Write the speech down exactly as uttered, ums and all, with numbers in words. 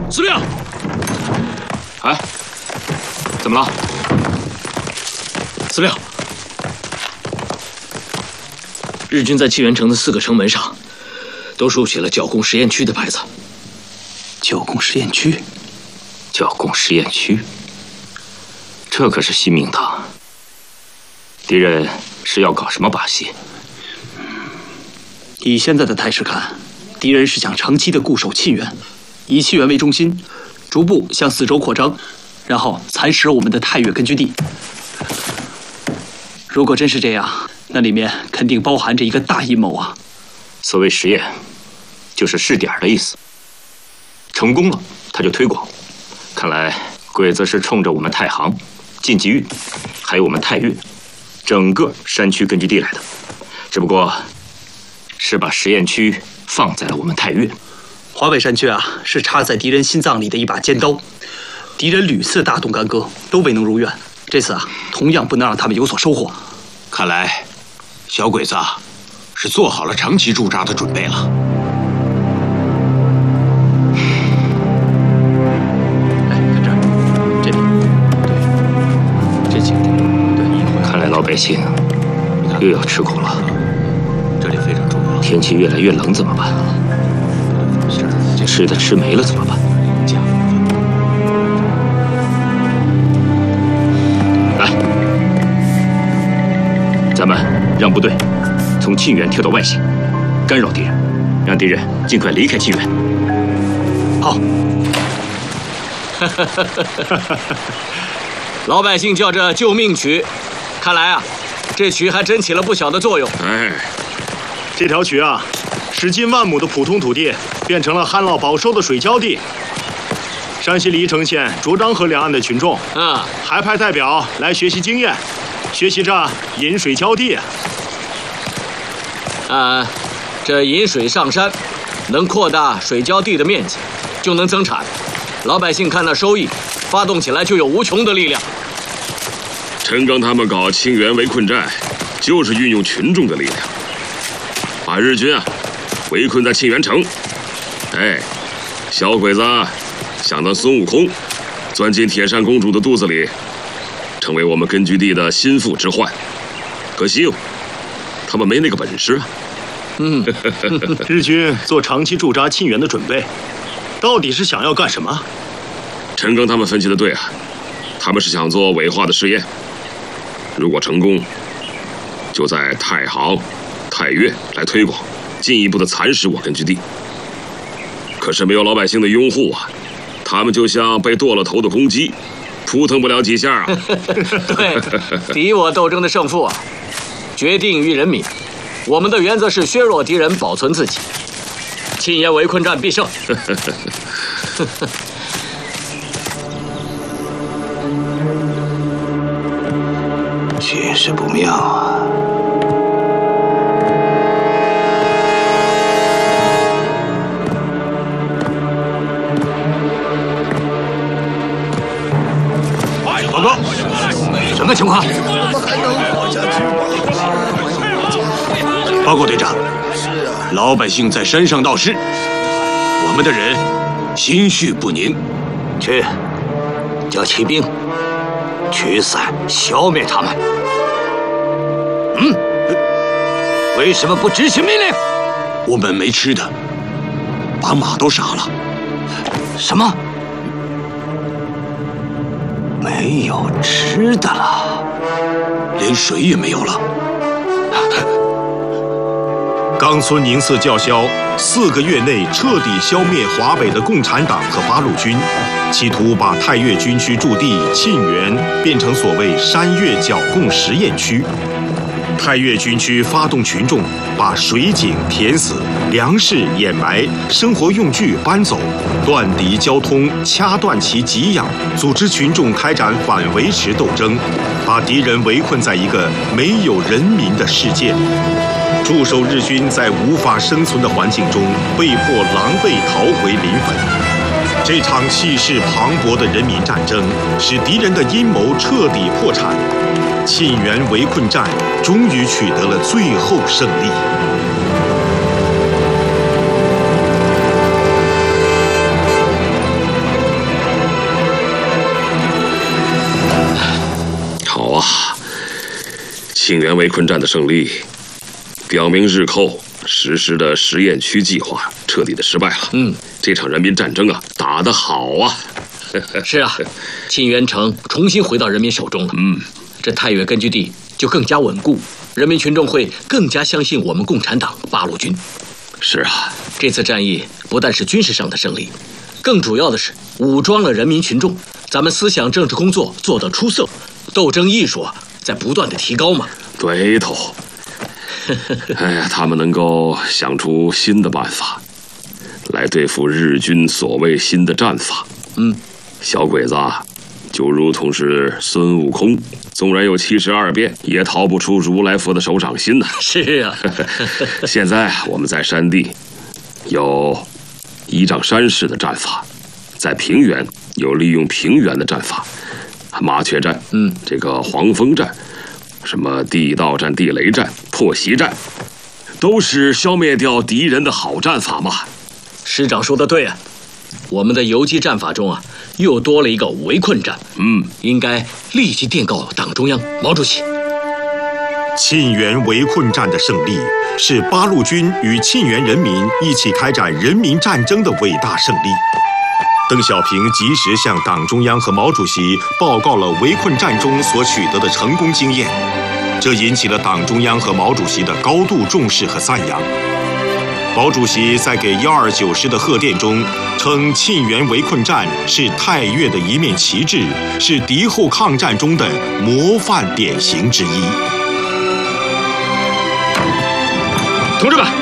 司令， 哎，怎么了？ 司令，日军在庆元城的四个城门上，都竖起了剿共实验区的牌子。 剿共实验区，剿共实验区，这可是新名堂。敌人是要搞什么把戏？ 以现在的态势看，敌人是想长期的固守沁园，以沁园为中心，逐步向四周扩张，然后蚕食我们的太岳根据地。如果真是这样，那里面肯定包含着一个大阴谋啊！ 所谓实验，就是试点的意思。成功了，他就推广。看来鬼子是冲着我们太行、晋冀豫，还有我们太岳整个山区根据地来的，只不过是把实验区放在了我们太岳。 华北山区啊，是插在敌人心脏里的一把尖刀，敌人屡次大动干戈，都未能如愿。这次啊，同样不能让他们有所收获。 看来，小鬼子啊，是做好了长期驻扎的准备了。 哎，看这儿，这里，对，这几个地方，对。 看来老百姓又要吃苦了。 这里非常重要。 天气越来越冷怎么办？吃的吃没了怎么办？来，咱们让部队从沁园跳到外线，干扰敌人，让敌人尽快离开沁园。 好。 老百姓叫这救命曲，看来啊，这曲还真起了不小的作用。 哎，这条渠啊，使近万亩的普通土地变成了旱涝保收的水浇地。山西黎城县卓漳河两岸的群众， 嗯， 还派代表来学习经验，学习着引水浇地。 啊，这引水上山，能扩大水浇地的面积，就能增产。老百姓看那收益，发动起来就有无穷的力量。 陈刚他们搞清源围困战，就是运用群众的力量，把日军啊围困在沁园城。哎，小鬼子想当孙悟空，钻进铁扇公主的肚子里，成为我们根据地的心腹之患。可惜哦，他们没那个本事啊。 嗯， 日军做长期驻扎沁园的准备，到底是想要干什么？陈刚他们分析的对啊，他们是想做伪化的试验。如果成功，就在太行、太岳来推广，进一步的蚕食我根据地。可是没有老百姓的拥护啊，他们就像被剁了头的公鸡，扑腾不了几下啊。 对，敌我斗争的胜负啊，决定于人民。我们的原则是削弱敌人，保存自己。沁园围困战必胜。 局势不妙啊！ 报告，什么情况？ 报告队长，老百姓在山上闹事，我们的人心绪不宁。 去，叫骑兵驱散消灭他们。嗯，为什么不执行命令？ 我们没吃的，把马都杀了。 什么？没有吃的了？ 连水也没有了。 冈村宁次叫嚣，四个月内彻底消灭华北的共产党和八路军，企图把太岳军区驻地沁园变成所谓山岳剿共实验区。太岳军区发动群众把水井填死，粮食掩埋，生活用具搬走，断敌交通，掐断其给养，组织群众开展反维持斗争，把敌人围困在一个没有人民的世界里。驻守日军在无法生存的环境中，被迫狼狈逃回临汾。这场气势磅礴的人民战争，使敌人的阴谋彻底破产。沁园围困战终于取得了最后胜利。 沁源围困战的胜利，表明日寇实施的实验区计划彻底的失败了。 嗯， 这场人民战争啊，打得好啊！ 是啊，沁源城重新回到人民手中了。 嗯， 这太岳根据地就更加稳固，人民群众会更加相信我们共产党八路军。 是啊， 这次战役不但是军事上的胜利，更主要的是武装了人民群众，咱们思想政治工作做得出色，斗争艺术啊在不断的提高嘛。 对头。哎呀，他们能够想出新的办法，来对付日军所谓新的战法。 嗯， 小鬼子啊，就如同是孙悟空，纵然有七十二变，也逃不出如来佛的手掌心呐、啊。 是啊。 现在我们在山地有依仗山势的战法，在平原有利用平原的战法，麻雀战， 嗯， 这个黄蜂战，什么地道战、地雷战、破袭战，都是消灭掉敌人的好战法嘛。 师长说的对啊，我们的游击战法中啊，又多了一个围困战。 嗯， 应该立即电告党中央、毛主席。 沁源围困战的胜利，是八路军与沁源人民一起开展人民战争的伟大胜利。邓小平及时向党中央和毛主席报告了围困战中所取得的成功经验，这引起了党中央和毛主席的高度重视和赞扬。毛主席在给一二九师的贺电中称，沁源围困战是太岳的一面旗帜，是敌后抗战中的模范典型之一。 同志们，